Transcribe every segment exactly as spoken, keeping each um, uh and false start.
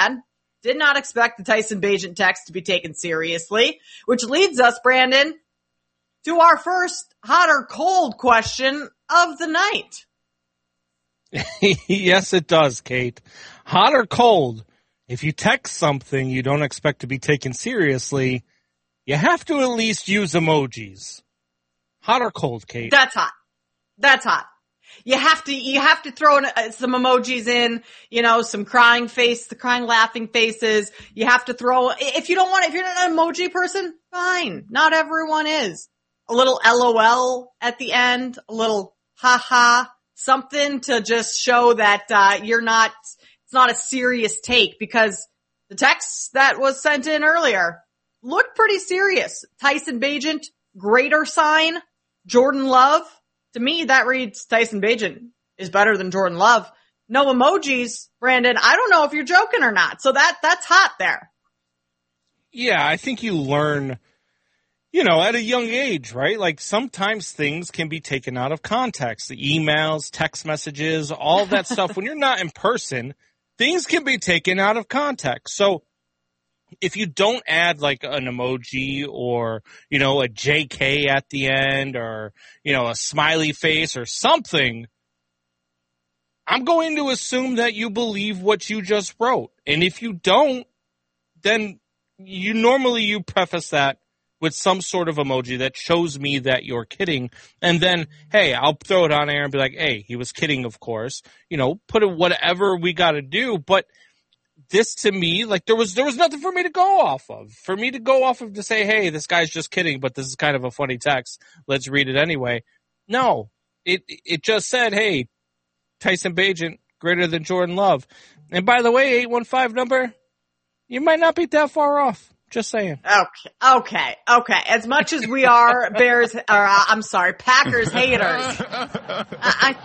Did not expect the Tyson Bagent text to be taken seriously, which leads us, Brandon, to our first hot or cold question of the night. Yes, it does, Kate. Hot or cold? If you text something you don't expect to be taken seriously, you have to at least use emojis. Hot or cold, Kate? That's hot. That's hot. You have to, you have to throw in, uh, some emojis in, you know, some crying face, the crying laughing faces. You have to throw, if you don't want, if you're not an emoji person, fine. Not everyone is. A little LOL at the end, a little haha, something to just show that, uh, you're not, it's not a serious take, because the text that was sent in earlier looked pretty serious. Tyson Bagent, greater sign. Jordan Love. To me, that reads Tyson Bagent is better than Jordan Love. No emojis, Brandon. I don't know if you're joking or not. So that, that's hot there. Yeah, I think you learn, you know, at a young age, right? Like sometimes things can be taken out of context. The emails, text messages, all that stuff. When you're not in person, things can be taken out of context. So if you don't add like an emoji or, you know, a J K at the end or, you know, a smiley face or something, I'm going to assume that you believe what you just wrote. And if you don't, then you normally you preface that with some sort of emoji that shows me that you're kidding. And then, hey, I'll throw it on air and be like, hey, he was kidding, of course. You know, put it whatever we got to do. But this to me, like there was there was nothing for me to go off of. For me to go off of to say, hey, this guy's just kidding, but this is kind of a funny text. Let's read it anyway. No, it it just said, hey, Tyson Bagent greater than Jordan Love. And by the way, eight one five number, you might not be that far off. Just saying. Okay, okay, okay. As much as we are Bears, or uh, I'm sorry, Packers haters, I,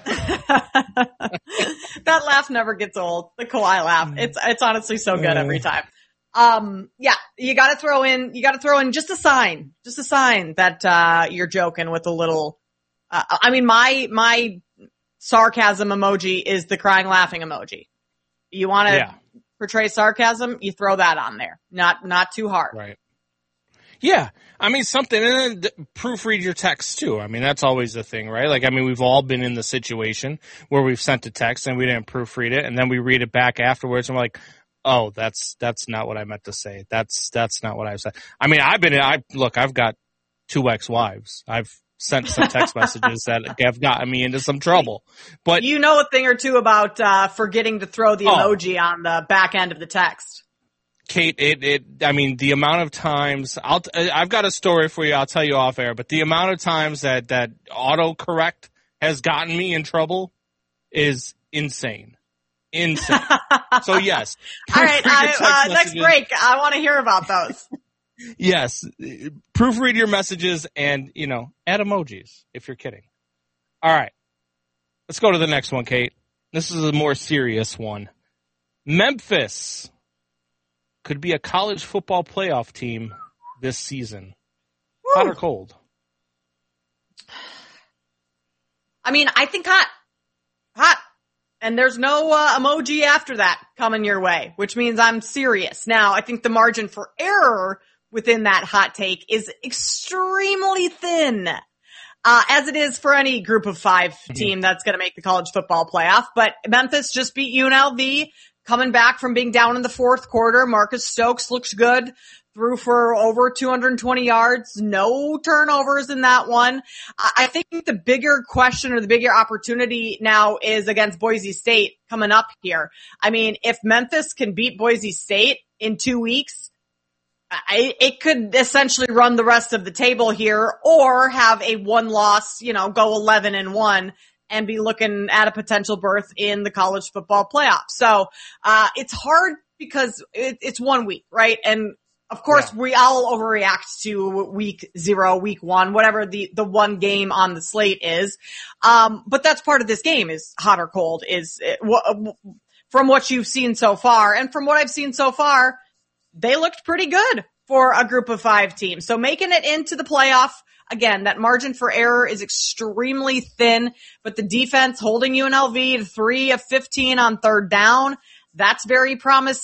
I that laugh never gets old. The Kawhi laugh. It's it's honestly so good every time. Um, yeah, you got to throw in, you got to throw in just a sign, just a sign that uh you're joking with a little. Uh, I mean, my my sarcasm emoji is the crying laughing emoji. You want to. Yeah. Portray sarcasm, you throw that on there. Not not too hard. Right. Yeah. I mean, something, and then proofread your text too. I mean, that's always the thing, right? Like, I mean, we've all been in the situation where we've sent a text and we didn't proofread it, and then we read it back afterwards and we're like, oh, that's that's not what I meant to say. That's that's not what I said. I mean, I've been, I look, I've got two ex-wives. I've sent some text messages that have gotten me into some trouble. But you know a thing or two about uh forgetting to throw the emoji oh, on the back end of the text. Kate, it, it, I mean, the amount of times, I'll, I've got a story for you, I'll tell you off air, but the amount of times that, that autocorrect has gotten me in trouble is insane. Insane. So yes. All right, I, uh, next break, I want to hear about those. Yes, proofread your messages and, you know, add emojis if you're kidding. All right, let's go to the next one, Kate. This is a more serious one. Memphis could be a college football playoff team this season. Woo. Hot or cold? I mean, I think hot. Hot. And there's no uh, emoji after that coming your way, which means I'm serious. Now, I think the margin for error within that hot take is extremely thin, uh, as it is for any group of five team that's going to make the college football playoff. But Memphis just beat U N L V, coming back from being down in the fourth quarter. Marcus Stokes looks good, threw for over two hundred twenty yards, no turnovers in that one. I think the bigger question or the bigger opportunity now is against Boise State coming up here. I mean, if Memphis can beat Boise State in two weeks, I, it could essentially run the rest of the table here, or have a one loss, you know, go eleven and one and be looking at a potential berth in the college football playoff. So, uh, it's hard because it, it's one week, right? And of course, yeah. we all overreact to week zero, week one, whatever the, the one game on the slate is. Um, but that's part of this game, is hot or cold, is it, w- from what you've seen so far. And from what I've seen so far, they looked pretty good for a group of five team. So making it into the playoff, again, that margin for error is extremely thin, but the defense holding U N L V to three of fifteen on third down, that's very promising.